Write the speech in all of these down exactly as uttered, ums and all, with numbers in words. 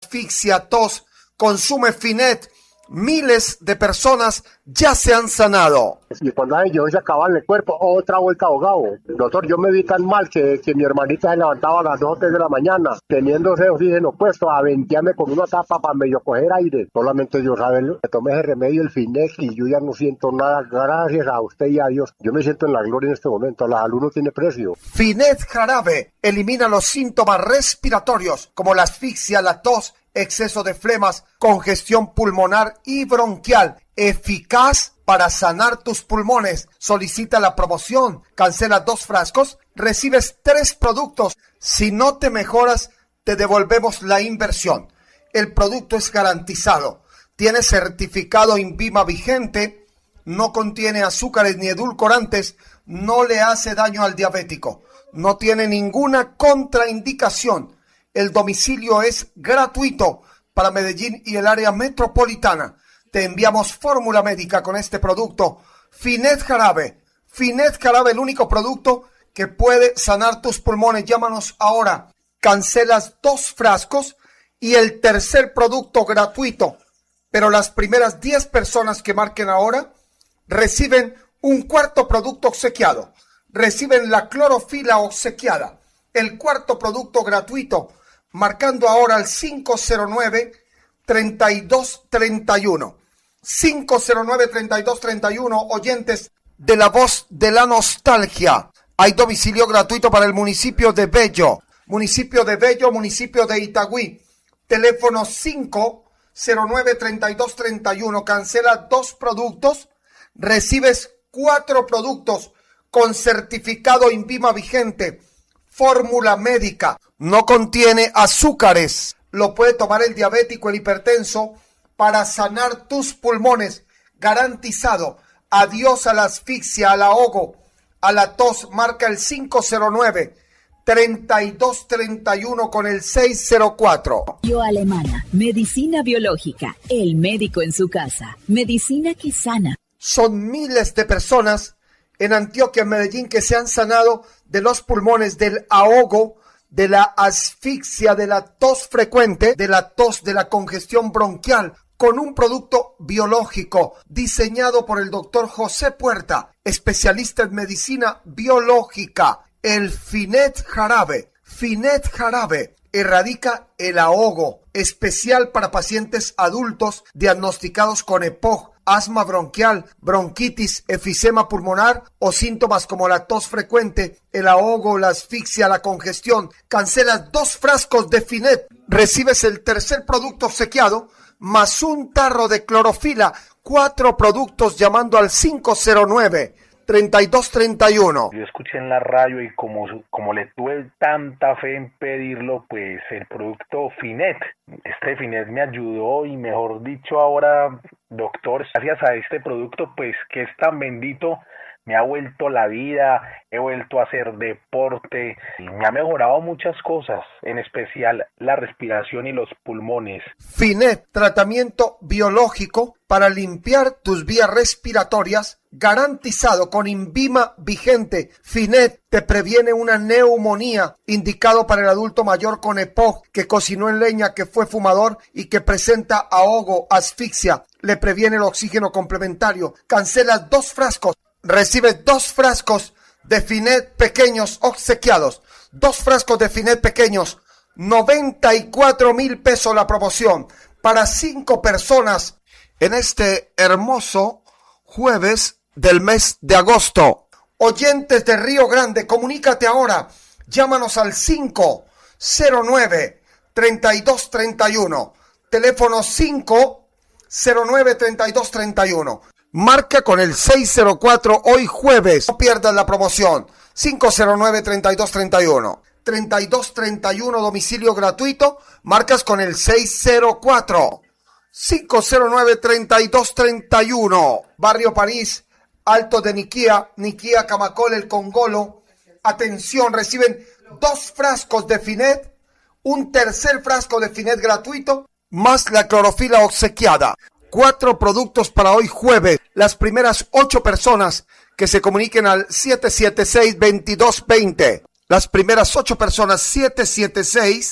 asfixia, tos, consume Finet. Miles de personas ya se han sanado. Y cuando hay yo se acaba en el cuerpo, otra vuelta ahogado. Doctor, yo me vi tan mal que, que mi hermanita se levantaba a las dos o tres de la mañana, teniendo ese oxígeno puesto, a ventearme con una tapa para medio coger aire. Solamente yo, ¿sabes? Me tomé ese remedio, el Finet, y yo ya no siento nada. Gracias a usted y a Dios. Yo me siento en la gloria en este momento. La salud no tiene precio. Finet jarabe elimina los síntomas respiratorios, como la asfixia, la tos, exceso de flemas, congestión pulmonar y bronquial, eficaz para sanar tus pulmones. Solicita la promoción, cancela dos frascos, recibes tres productos. Si no te mejoras, te devolvemos la inversión. El producto es garantizado, tiene certificado INVIMA vigente, no contiene azúcares ni edulcorantes, no le hace daño al diabético, no tiene ninguna contraindicación. El domicilio es gratuito para Medellín y el área metropolitana. Te enviamos fórmula médica con este producto. Finet jarabe. Finet jarabe, el único producto que puede sanar tus pulmones. Llámanos ahora. Cancelas dos frascos y el tercer producto gratuito. Pero las primeras diez personas que marquen ahora reciben un cuarto producto obsequiado. Reciben la clorofila obsequiada. El cuarto producto gratuito. Marcando ahora al cinco cero nueve, treinta y dos treinta y uno. cinco cero nueve, treinta y dos treinta y uno, oyentes de la voz de la nostalgia. Hay domicilio gratuito para el municipio de Bello. Municipio de Bello, municipio de Itagüí. Teléfono cinco cero nueve, treinta y dos treinta y uno. Cancela dos productos. Recibes cuatro productos con certificado INVIMA vigente. Fórmula médica, no contiene azúcares, lo puede tomar el diabético, el hipertenso, para sanar tus pulmones, garantizado. Adiós a la asfixia, al ahogo, a la tos. Marca el cinco cero nueve, treinta y dos treinta y uno con el seis cero cuatro. Bio Alemana, medicina biológica, el médico en su casa, medicina que sana. Son miles de personas en Antioquia, en Medellín, que se han sanado de los pulmones, del ahogo, de la asfixia, de la tos frecuente, de la tos, de la congestión bronquial, con un producto biológico diseñado por el doctor José Puerta, especialista en medicina biológica. El Finet jarabe. Finet jarabe erradica el ahogo, especial para pacientes adultos diagnosticados con E P O C, asma bronquial, bronquitis, efisema pulmonar o síntomas como la tos frecuente, el ahogo, la asfixia, la congestión. Cancelas dos frascos de Finet, recibes el tercer producto obsequiado, más un tarro de clorofila, cuatro productos llamando al cinco cero nueve, treinta y dos treinta y uno. Yo escuché en la radio y como, como le tuve tanta fe en pedirlo, pues el producto Finet, este Finet me ayudó y mejor dicho ahora, doctor, gracias a este producto, pues que es tan bendito, me ha vuelto la vida, he vuelto a hacer deporte, y me ha mejorado muchas cosas, en especial la respiración y los pulmones. Finet, tratamiento biológico para limpiar tus vías respiratorias, garantizado con INVIMA vigente. Finet te previene una neumonía, indicado para el adulto mayor con E P O C, que cocinó en leña, que fue fumador y que presenta ahogo, asfixia. Le previene el oxígeno complementario. Cancelas dos frascos. Recibes dos frascos de Finet pequeños obsequiados. Dos frascos de Finet pequeños. noventa y cuatro mil pesos la promoción. Para cinco personas en este hermoso jueves del mes de agosto. Oyentes de Río Grande, comunícate ahora. Llámanos al cinco cero nueve, treinta y dos treinta y uno. Teléfono cinco cero nueve, treinta y dos treinta y uno. Marca con el seis cero cuatro hoy jueves. No pierdas la promoción. cinco cero nueve, treinta y dos treinta y uno. treinta y dos treinta y uno, domicilio gratuito. Marcas con el seis cero cuatro. cinco cero nueve, treinta y dos treinta y uno. Barrio París, Alto de Niquía, Niquía, Camacol, El Congolo. Atención, reciben dos frascos de Finet, un tercer frasco de Finet gratuito, más la clorofila obsequiada. Cuatro productos para hoy jueves. Las primeras ocho personas que se comuniquen al siete siete seis, veintidós veinte. Las primeras ocho personas, siete siete seis,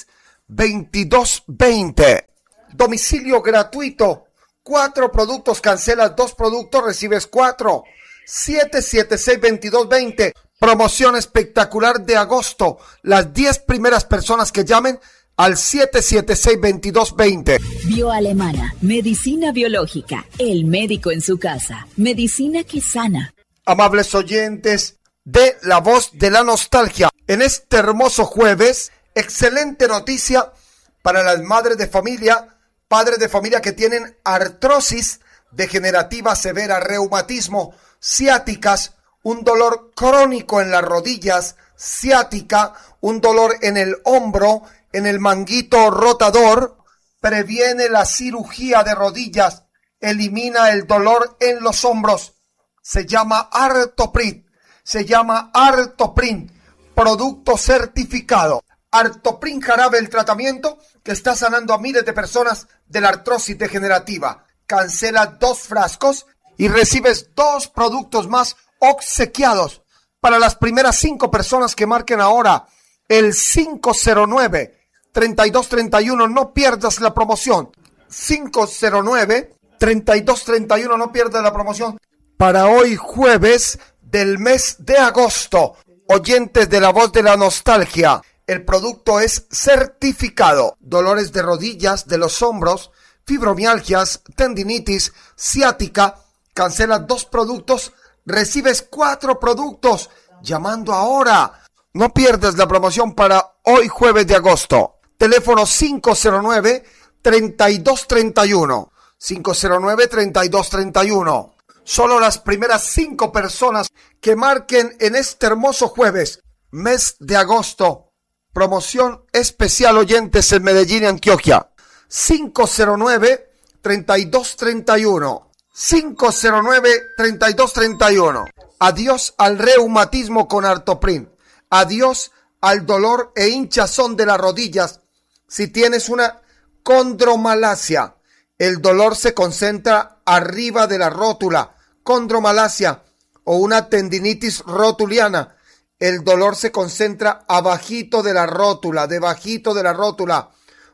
veintidós veinte. Domicilio gratuito. Cuatro productos, cancelas dos productos, recibes cuatro. siete siete seis, veintidós veinte. Promoción espectacular de agosto. Las diez primeras personas que llamen al siete siete seis, veintidós veinte. Bioalemana, medicina biológica, el médico en su casa, medicina que sana. Amables oyentes de La Voz de la Nostalgia, en este hermoso jueves, excelente noticia para las madres de familia, padres de familia que tienen artrosis degenerativa severa, reumatismo, ciáticas, un dolor crónico en las rodillas, ciática, un dolor en el hombro, en el manguito rotador, previene la cirugía de rodillas, elimina el dolor en los hombros. Se llama Artoprin, se llama Artoprin, producto certificado. Artoprin jarabe, el tratamiento que está sanando a miles de personas de la artrosis degenerativa. Cancela dos frascos y recibes dos productos más obsequiados para las primeras cinco personas que marquen ahora el cinco cero nueve, treinta y dos treinta y uno. No pierdas la promoción. cinco cero nueve, treinta y dos treinta y uno. No pierdas la promoción para hoy jueves del mes de agosto. Oyentes de La Voz de la Nostalgia, el producto es certificado. Dolores de rodillas, de los hombros, fibromialgias, tendinitis, ciática. Cancela dos productos, recibes cuatro productos. Llamando ahora. No pierdas la promoción para hoy jueves de agosto. Teléfono cinco cero nueve, treinta y dos treinta y uno. cinco cero nueve, treinta y dos treinta y uno. Solo las primeras cinco personas que marquen en este hermoso jueves, mes de agosto. Promoción especial, oyentes en Medellín y Antioquia. cinco cero nueve, treinta y dos treinta y uno. cinco cero nueve, treinta y dos treinta y uno. Adiós al reumatismo con Artoprin. Adiós al dolor e hinchazón de las rodillas. Si tienes una condromalacia, el dolor se concentra arriba de la rótula. Condromalacia o una tendinitis rotuliana, el dolor se concentra abajito de la rótula, debajito de la rótula.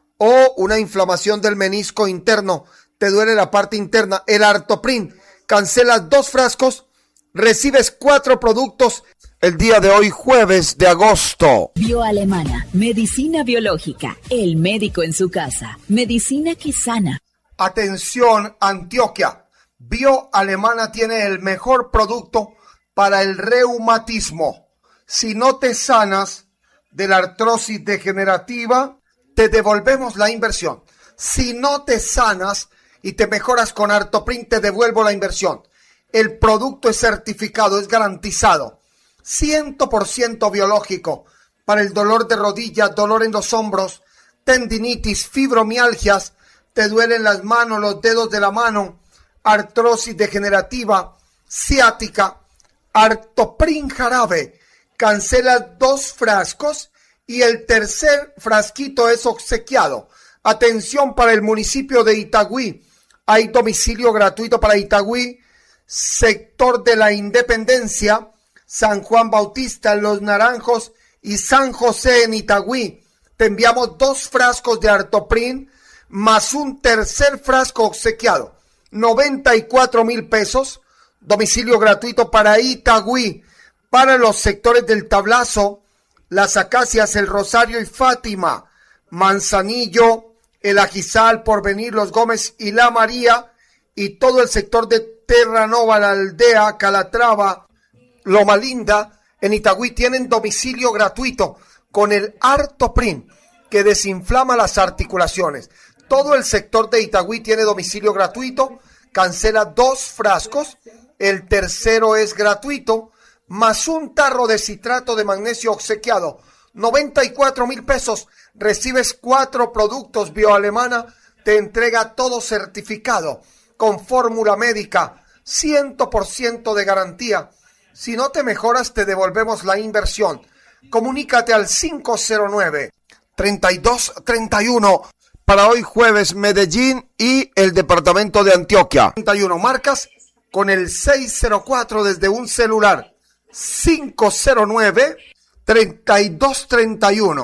O una inflamación del menisco interno, te duele la parte interna. El Artoprin, cancelas dos frascos, recibes cuatro productos el día de hoy, jueves de agosto. Bioalemana, medicina biológica, el médico en su casa, medicina que sana. Atención, Antioquia. Bioalemana tiene el mejor producto para el reumatismo. Si no te sanas de la artrosis degenerativa, te devolvemos la inversión. Si no te sanas y te mejoras con Artoprin, te devuelvo la inversión. El producto es certificado, es garantizado. cien por ciento biológico para el dolor de rodilla, dolor en los hombros, tendinitis, fibromialgias, te duelen las manos, los dedos de la mano, artrosis degenerativa, ciática. Artoprin jarabe, cancela dos frascos y el tercer frasquito es obsequiado. Atención para el municipio de Itagüí, hay domicilio gratuito para Itagüí, sector de la Independencia, San Juan Bautista, Los Naranjos y San José en Itagüí. Te enviamos dos frascos de Artoprin más un tercer frasco obsequiado. noventa y cuatro mil pesos. Domicilio gratuito para Itagüí. Para los sectores del Tablazo, Las Acacias, El Rosario y Fátima. Manzanillo, El Ajizal, Porvenir, Los Gómez y La María. Y todo el sector de Terranova, La Aldea, Calatrava, Loma Linda, en Itagüí tienen domicilio gratuito con el Artoprin, que desinflama las articulaciones. Todo el sector de Itagüí tiene domicilio gratuito, cancela dos frascos, el tercero es gratuito, más un tarro de citrato de magnesio obsequiado, noventa y cuatro mil pesos, recibes cuatro productos. Bioalemana te entrega todo certificado, con fórmula médica, cien por ciento de garantía. Si no te mejoras, te devolvemos la inversión. Comunícate al cinco cero nueve, treinta y dos treinta y uno para hoy jueves, Medellín y el departamento de Antioquia. treinta y uno marcas con el seis cero cuatro desde un celular. cinco cero nueve, treinta y dos treinta y uno.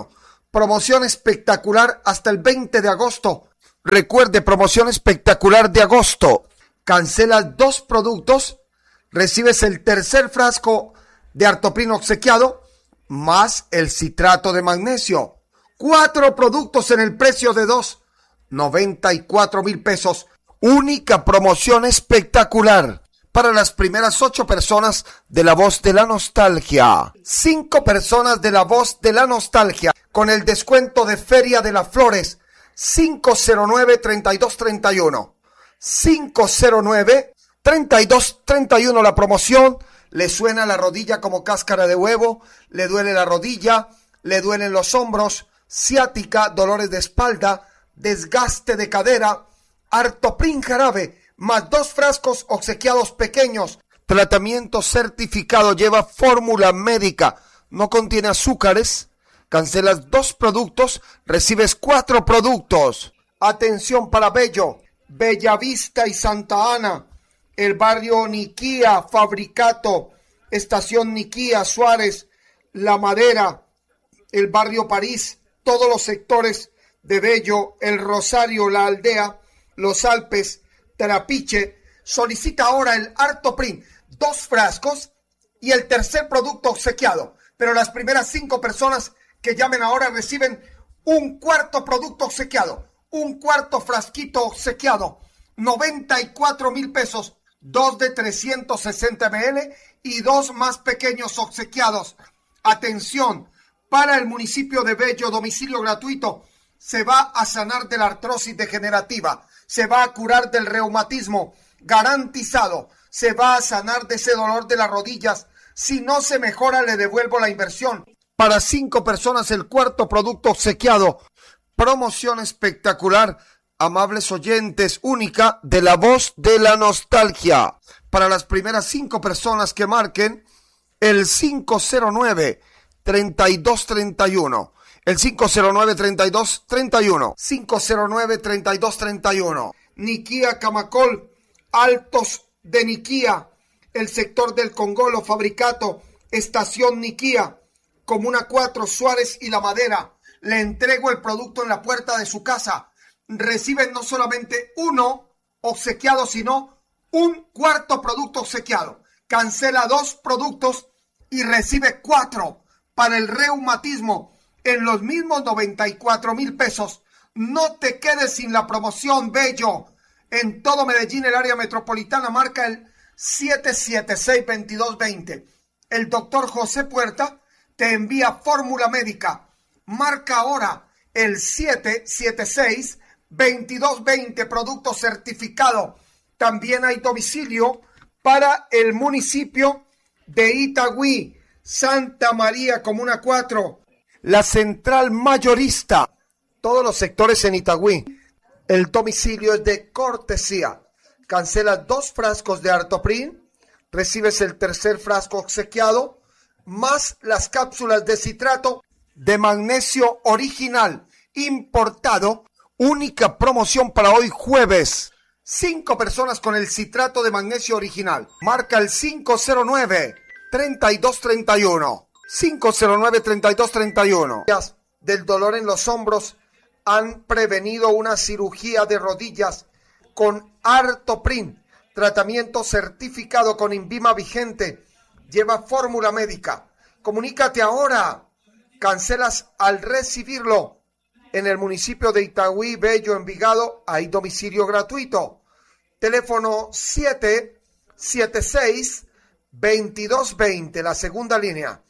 Promoción espectacular hasta el veinte de agosto. Recuerde, promoción espectacular de agosto. Cancelas dos productos, recibes el tercer frasco de Artoprin obsequiado, más el citrato de magnesio. Cuatro productos en el precio de dos. noventa y cuatro mil pesos. Única promoción espectacular para las primeras ocho personas de La Voz de la Nostalgia. Cinco personas de La Voz de la Nostalgia con el descuento de Feria de las Flores. cinco cero nueve, treinta y dos treinta y uno. cinco cero nueve, treinta y dos treinta y uno la promoción. Le suena la rodilla como cáscara de huevo, le duele la rodilla, le duelen los hombros, ciática, dolores de espalda, desgaste de cadera. Artoprin jarabe, más dos frascos obsequiados pequeños. Tratamiento certificado, lleva fórmula médica, no contiene azúcares. Cancelas dos productos, recibes cuatro productos. Atención para Bello, Bellavista y Santa Ana, el barrio Niquía, Fabricato, Estación Niquía, Suárez, La Madera, el barrio París, todos los sectores de Bello, El Rosario, La Aldea, Los Alpes, Trapiche. Solicita ahora el Artoprin, dos frascos y el tercer producto obsequiado. Pero las primeras cinco personas que llamen ahora reciben un cuarto producto obsequiado, un cuarto frasquito obsequiado, noventa y cuatro mil pesos, dos de trescientos sesenta mililitros y dos más pequeños obsequiados. Atención, para el municipio de Bello, domicilio gratuito. Se va a sanar de la artrosis degenerativa, se va a curar del reumatismo, garantizado. Se va a sanar de ese dolor de las rodillas. Si no se mejora, le devuelvo la inversión. Para cinco personas, el cuarto producto obsequiado. Promoción espectacular, amables oyentes, única de La Voz de la Nostalgia. Para las primeras cinco personas que marquen el cinco cero nueve, treinta y dos treinta y uno. El cinco cero nueve, treinta y dos treinta y uno. cinco cero nueve, treinta y dos treinta y uno. Niquía, Camacol, Altos de Niquía, el sector del Congolo, Fabricato, Estación Niquía, Comuna cuatro, Suárez y La Madera. Le entrego el producto en la puerta de su casa. Reciben no solamente uno obsequiado, sino un cuarto producto obsequiado. Cancela dos productos y recibe cuatro para el reumatismo en los mismos noventa y cuatro mil pesos. No te quedes sin la promoción, Bello. En todo Medellín, el área metropolitana, marca el siete siete seis, veintidós veinte. El doctor José Puerta te envía fórmula médica. Marca ahora el siete siete seis, veintidós veinte, producto certificado. También hay domicilio para el municipio de Itagüí, Santa María, Comuna cuatro. La central mayorista, todos los sectores en Itagüí. El domicilio es de cortesía. Cancelas dos frascos de Artoprin, recibes el tercer frasco obsequiado, más las cápsulas de citrato de magnesio original, importado. Única promoción para hoy jueves. Cinco personas con el citrato de magnesio original. Marca el cinco cero nueve, treinta y dos treinta y uno. cinco cero nueve, treinta y dos treinta y uno. Del dolor en los hombros han prevenido una cirugía de rodillas con Artoprin, tratamiento certificado con INVIMA vigente, lleva fórmula médica. Comunícate ahora, cancelas al recibirlo. En el municipio de Itagüí, Bello, Envigado, hay domicilio gratuito. Teléfono siete siete seis, veintidós veinte, la segunda línea.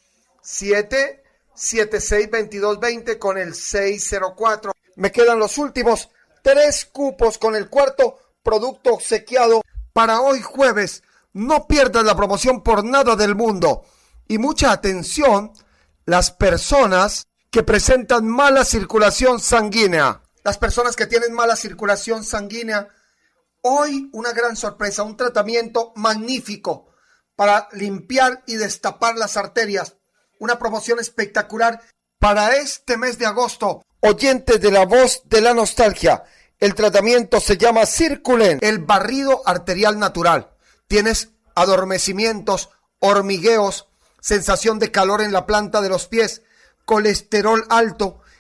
siete siete seis, veintidós veinte con el seis cero cuatro. Me quedan los últimos tres cupos con el cuarto producto obsequiado para hoy jueves. No pierdas la promoción por nada del mundo. Y mucha atención, las personas que presentan mala circulación sanguínea. Las personas que tienen mala circulación sanguínea, hoy una gran sorpresa, un tratamiento magnífico para limpiar y destapar las arterias. Una promoción espectacular para este mes de agosto. Oyentes de La Voz de la Nostalgia, el tratamiento se llama Circulen, el barrido arterial natural. Tienes adormecimientos, hormigueos, sensación de calor en la planta de los pies, colesterol alto,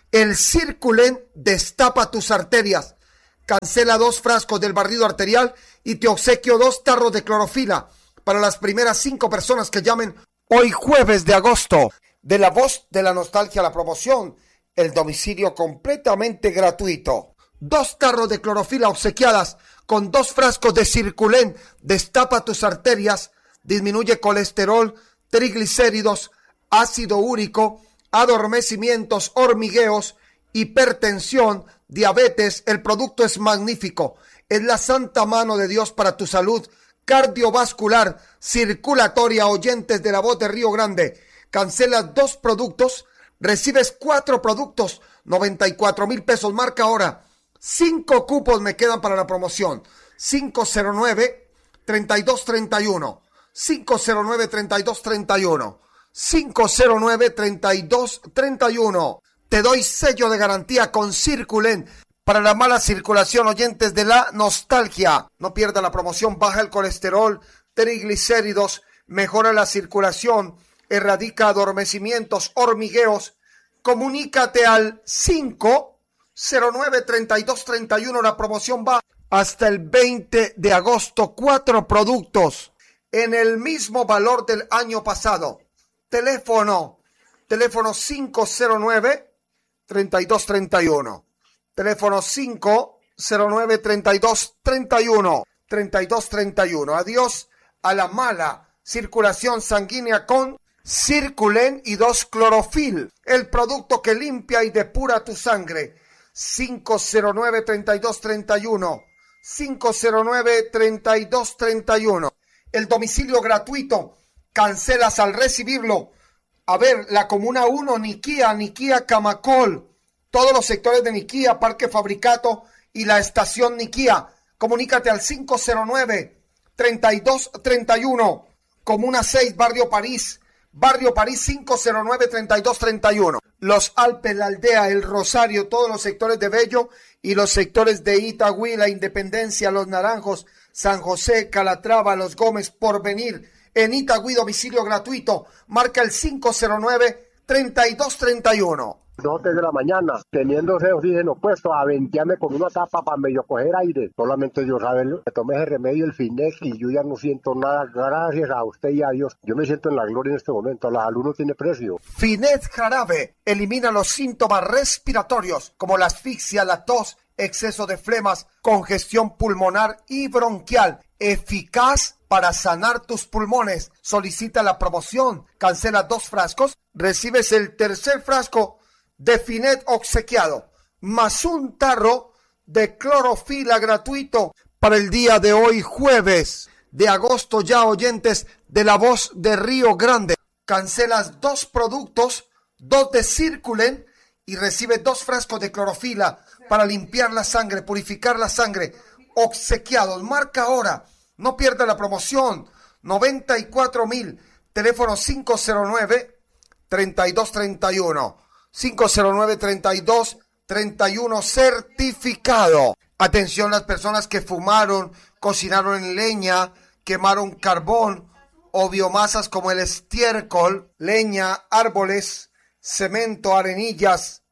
El Circulen destapa tus arterias. Cancela dos frascos del barrido arterial y te obsequio dos tarros de clorofila para las primeras cinco personas que llamen hoy jueves de agosto. De la voz de la nostalgia, la promoción, el domicilio completamente gratuito. Dos tarros de clorofila obsequiadas con dos frascos de Circulen destapa tus arterias, disminuye colesterol, triglicéridos, ácido úrico, adormecimientos, hormigueos, hipertensión, diabetes. El producto es magnífico. Es la santa mano de Dios para tu salud cardiovascular, circulatoria. Oyentes de la voz de Río Grande, cancelas dos productos, recibes cuatro productos, noventa y cuatro mil pesos. Marca ahora. Cinco cupos me quedan para la promoción. cinco cero nueve, treinta y dos treinta y uno. cinco cero nueve, treinta y dos treinta y uno. cinco cero nueve, treinta y dos treinta y uno. Te doy sello de garantía con Circulen para la mala circulación. Oyentes de la nostalgia, no pierda la promoción. Baja el colesterol, triglicéridos, mejora la circulación, erradica adormecimientos, hormigueos. Comunícate al cinco cero nueve, treinta y dos treinta y uno. La promoción va hasta el veinte de agosto. Cuatro productos en el mismo valor del año pasado. Teléfono, teléfono cinco cero nueve, treinta y dos treinta y uno. Teléfono cinco cero nueve, treinta y dos treinta y uno. treinta y dos treinta y uno. Adiós a la mala circulación sanguínea con Circulen y dos clorofil, el producto que limpia y depura tu sangre. cinco cero nueve, treinta y dos treinta y uno. cinco cero nueve, treinta y dos treinta y uno. El domicilio gratuito. Cancelas al recibirlo. A ver, la Comuna uno, Niquía, Niquía, Camacol, todos los sectores de Niquía, Parque Fabricato y la estación Niquía. Comunícate al cinco cero nueve, treinta y dos treinta y uno. Comuna seis, Barrio París, Barrio París cinco cero nueve, treinta y dos treinta y uno. Los Alpes, la Aldea, el Rosario, todos los sectores de Bello y los sectores de Itagüí, la Independencia, Los Naranjos, San José, Calatrava, Los Gómez, Porvenir. En Itagüí, domicilio gratuito. Marca el cinco cero nueve, treinta y dos treinta y uno. Dos de la mañana, teniendo ese oxígeno puesto, a ventearme con una tapa para medio coger aire. Solamente yo saberlo, me tomé ese remedio, el Finex, y yo ya no siento nada. Gracias a usted y a Dios. Yo me siento en la gloria en este momento. La salud no tiene precio. Finex jarabe elimina los síntomas respiratorios como la asfixia, la tos, exceso de flemas, congestión pulmonar y bronquial. Eficaz para sanar tus pulmones. Solicita la promoción. Cancela dos frascos. Recibes el tercer frasco de Finet obsequiado, más un tarro de clorofila gratuito para el día de hoy, jueves de agosto. Ya, oyentes de la voz de Río Grande, cancelas dos productos, dos de Circulen y recibes dos frascos de clorofila para limpiar la sangre, purificar la sangre, obsequiados. Marca ahora, no pierda la promoción. Noventa y cuatro mil, teléfono cinco cero nueve, treinta y dos treinta y uno. cinco cero nueve, treinta y dos treinta y uno, certificado. Atención, las personas que fumaron, cocinaron en leña, quemaron carbón o biomasas como el estiércol, leña, árboles, cemento, arenillas,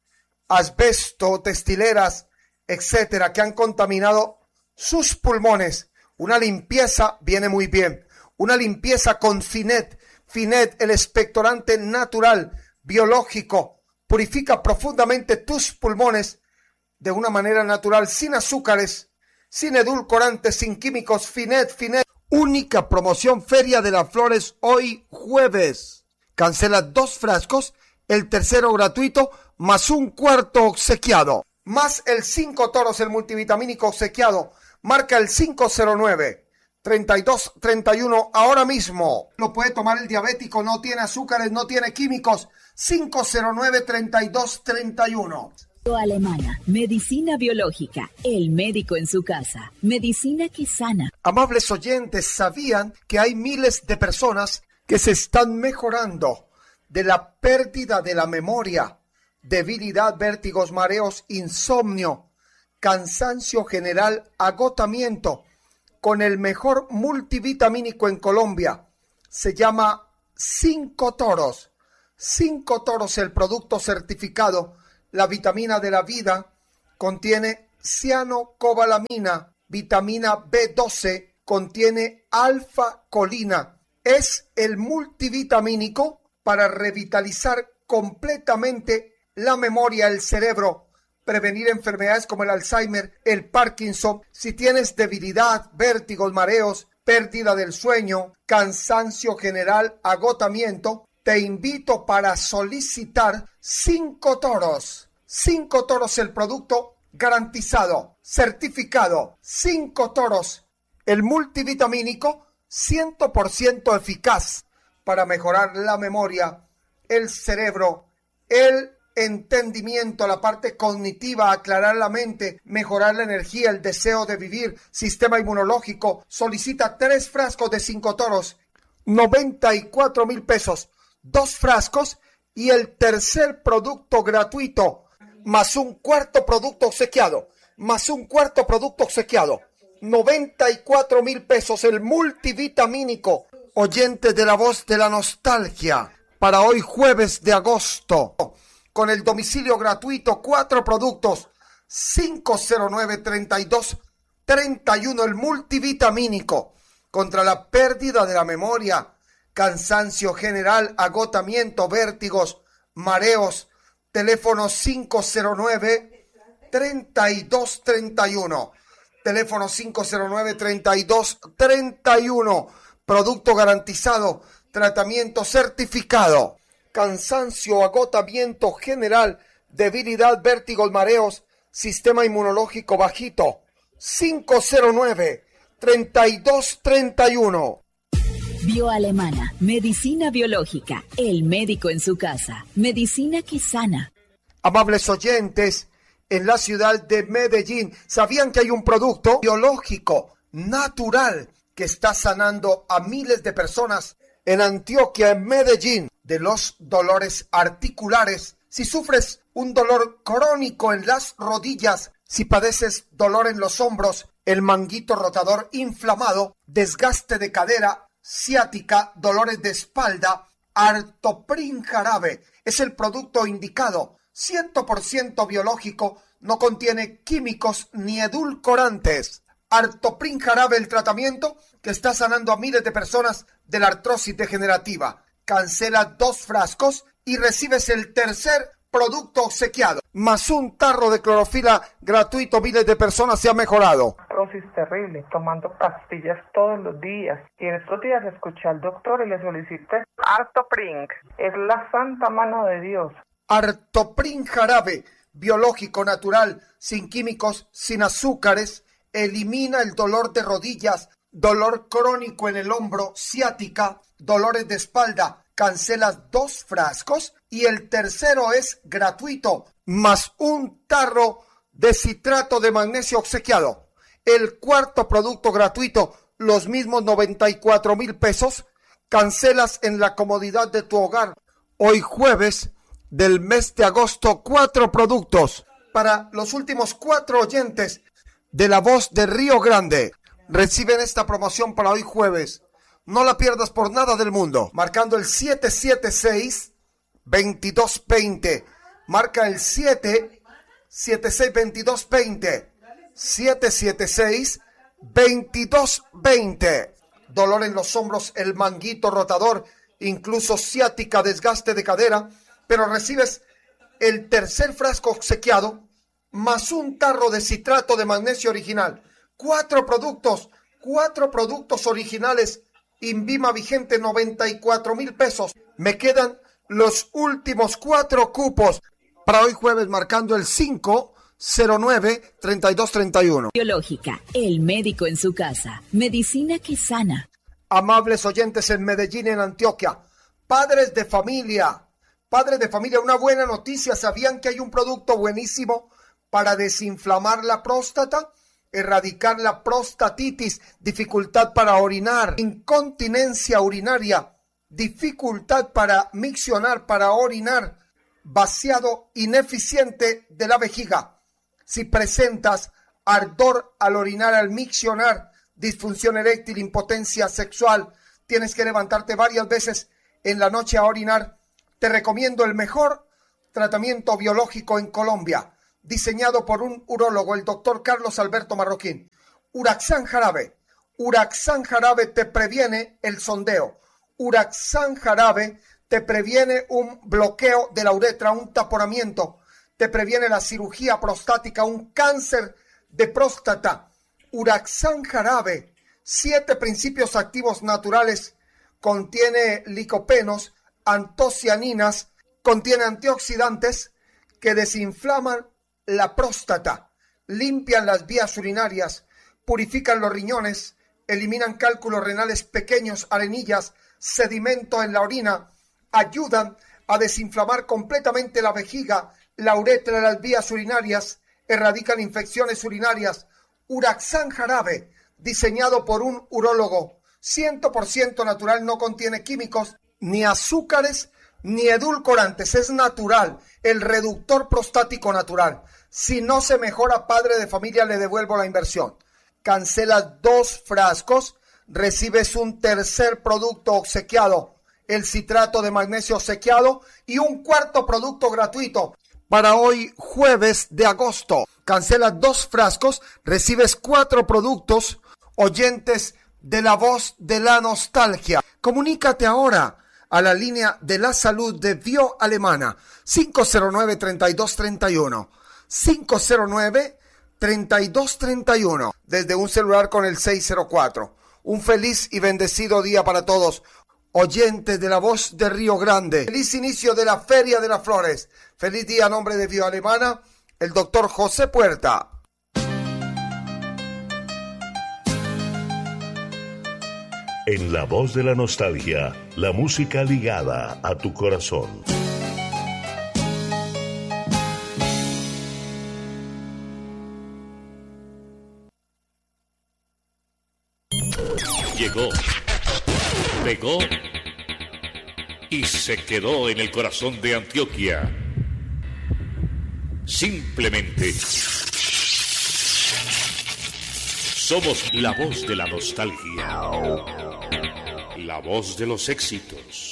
asbesto, textileras, etcétera, que han contaminado sus pulmones. Una limpieza viene muy bien. Una limpieza con Finet. Finet, el expectorante natural, biológico, purifica profundamente tus pulmones de una manera natural, sin azúcares, sin edulcorantes, sin químicos. Finet, Finet. Única promoción Feria de las Flores hoy jueves. Cancela dos frascos, el tercero gratuito, más un cuarto obsequiado. Más el cinco toros, el multivitamínico obsequiado. Marca el cinco cero nueve, treinta y dos treinta y uno ahora mismo. Lo puede tomar el diabético, no tiene azúcares, no tiene químicos. cinco cero nueve, treinta y dos treinta y uno. Alemana, medicina biológica, el médico en su casa, medicina que sana. Amables oyentes, ¿sabían que hay miles de personas que se están mejorando de la pérdida de la memoria, debilidad, vértigos, mareos, insomnio, cansancio general, agotamiento, con el mejor multivitamínico en Colombia? Se llama Cinco Toros. Cinco Toros, el producto certificado La vitamina de la vida contiene cianocobalamina, vitamina B doce, contiene alfa-colina. Es el multivitamínico para revitalizar completamente la memoria, el cerebro, prevenir enfermedades como el Alzheimer, el Parkinson. Si tienes debilidad, vértigos, mareos, pérdida del sueño, cansancio general, agotamiento, te invito para solicitar cinco toros. Cinco toros, el producto garantizado, certificado. Cinco toros, el multivitamínico cien por ciento eficaz para mejorar la memoria, el cerebro, el entendimiento, la parte cognitiva, aclarar la mente, mejorar la energía, el deseo de vivir, sistema inmunológico. Solicita tres frascos de cinco toros, noventa y cuatro mil pesos, dos frascos y el tercer producto gratuito, más un cuarto producto obsequiado, más un cuarto producto obsequiado, noventa y cuatro mil pesos, el multivitamínico. Oyentes de la voz de la nostalgia, para hoy jueves de agosto, con el domicilio gratuito, cuatro productos, cinco cero nueve, treinta y dos, treinta y uno, el multivitamínico, contra la pérdida de la memoria, cansancio general, agotamiento, vértigos, mareos. Teléfono cinco cero nueve, treinta y dos, treinta y uno. Teléfono cinco cero nueve, treinta y dos, treinta y uno. Producto garantizado, tratamiento certificado. Cansancio, agotamiento general, debilidad, vértigos, mareos, sistema inmunológico bajito. cinco cero nueve, treinta y dos, treinta y uno. Bioalemana, medicina biológica, el médico en su casa, medicina que sana. Amables oyentes, en la ciudad de Medellín, ¿sabían que hay un producto biológico, natural, que está sanando a miles de personas en Antioquia, en Medellín, de los dolores articulares? Si sufres un dolor crónico en las rodillas, si padeces dolor en los hombros, el manguito rotador inflamado, desgaste de cadera, ciática, dolores de espalda, Artoprin Jarabe es el producto indicado, cien por ciento biológico, no contiene químicos ni edulcorantes. Artoprin Jarabe, el tratamiento que está sanando a miles de personas de la artrosis degenerativa. Cancela dos frascos y recibes el tercer producto obsequiado, más un tarro de clorofila gratuito. Miles de personas se han mejorado. Artrosis terrible, tomando pastillas todos los días. Y en estos días escuché al doctor y le solicité Artoprin. Es la santa mano de Dios. Artoprin Jarabe, biológico, natural, sin químicos, sin azúcares, elimina el dolor de rodillas, dolor crónico en el hombro, ciática, dolores de espalda. Cancelas dos frascos y el tercero es gratuito, más un tarro de citrato de magnesio obsequiado. El cuarto producto gratuito, los mismos noventa y cuatro mil pesos, cancelas en la comodidad de tu hogar. Hoy jueves del mes de agosto, cuatro productos para los últimos cuatro oyentes de la voz de Río Grande. Reciben esta promoción para hoy jueves. No la pierdas por nada del mundo. Marcando el siete siete seis, veintidós veinte. Marca el siete siete seis, veintidós veinte. siete siete seis, veintidós veinte. Dolor en los hombros, el manguito rotador, incluso ciática, desgaste de cadera. Pero recibes el tercer frasco obsequiado, más un tarro de citrato de magnesio original. Cuatro productos, cuatro productos originales. Invima vigente, noventa y cuatro mil pesos. Me quedan los últimos cuatro cupos para hoy jueves, marcando el cinco cero nueve, treinta y dos, treinta y uno. Biológica, el médico en su casa, medicina que sana. Amables oyentes en Medellín, en Antioquia, padres de familia, padres de familia, una buena noticia. ¿Sabían que hay un producto buenísimo para desinflamar la próstata? Erradicar la prostatitis, dificultad para orinar, incontinencia urinaria, dificultad para miccionar, para orinar, vaciado ineficiente de la vejiga. Si presentas ardor al orinar, al miccionar, disfunción eréctil, impotencia sexual, tienes que levantarte varias veces en la noche a orinar, te recomiendo el mejor tratamiento biológico en Colombia, diseñado por un urólogo, el doctor Carlos Alberto Marroquín. Uraxan Jarabe. Uraxan Jarabe te previene el sondeo. Uraxan Jarabe te previene un bloqueo de la uretra, un taponamiento. Te previene la cirugía prostática, un cáncer de próstata. Uraxan Jarabe, siete principios activos naturales, contiene licopenos, antocianinas, contiene antioxidantes que desinflaman la próstata, limpian las vías urinarias, purifican los riñones, eliminan cálculos renales pequeños, arenillas, sedimento en la orina, ayudan a desinflamar completamente la vejiga, la uretra, las vías urinarias, erradican infecciones urinarias. Uraxan Jarabe, diseñado por un urólogo, cien por ciento natural, no contiene químicos, ni azúcares, ni edulcorantes, es natural, el reductor prostático natural. Si no se mejora, padre de familia, le devuelvo la inversión. Cancelas dos frascos, recibes un tercer producto obsequiado, el citrato de magnesio obsequiado, y un cuarto producto gratuito. Para hoy, jueves de agosto, cancelas dos frascos, recibes cuatro productos. Oyentes de la voz de la nostalgia, comunícate ahora a la línea de la salud de Bioalemana, cinco cero nueve, treinta y dos treinta y uno, cinco cero nueve, treinta y dos treinta y uno, desde un celular con el seis cero cuatro. Un feliz y bendecido día para todos. Oyentes de la voz de Río Grande, feliz inicio de la Feria de las Flores. Feliz día a nombre de Bioalemana, el doctor José Puerta. En la voz de la nostalgia, la música ligada a tu corazón. Llegó, pegó y se quedó en el corazón de Antioquia. Simplemente somos la voz de la nostalgia, la voz de los éxitos.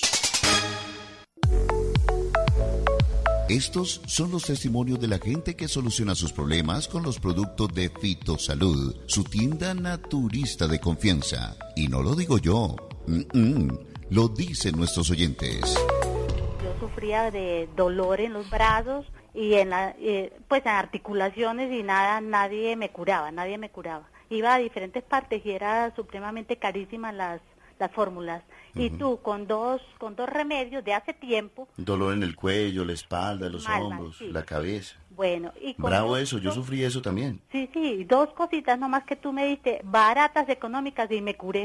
Estos son los testimonios de la gente que soluciona sus problemas con los productos de Fitosalud, su tienda naturista de confianza. Y no lo digo yo, Mm-mm. lo dicen nuestros oyentes. Yo sufría de dolor en los brazos y en la, eh, pues en articulaciones y nada, nadie me curaba, nadie me curaba. Iba a diferentes partes y era supremamente carísimas las las fórmulas. Uh-huh. Y tú con dos con dos remedios de hace tiempo. Dolor en el cuello, la espalda, los Mal, hombros, sí. la cabeza. Bueno, y con bravo dos, eso, yo dos, sufrí eso también. Sí, sí, dos cositas nomás que tú me diste, baratas, económicas, y me curé.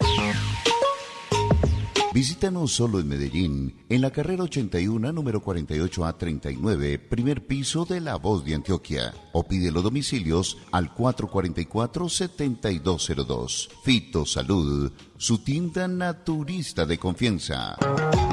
Visítanos solo en Medellín, en la carrera ochenta y uno, número cuarenta y ocho A treinta y nueve, primer piso de La Voz de Antioquia. O pide los domicilios al cuatro cuatro cuatro, siete dos cero dos. Fitosalud, su tienda naturista de confianza.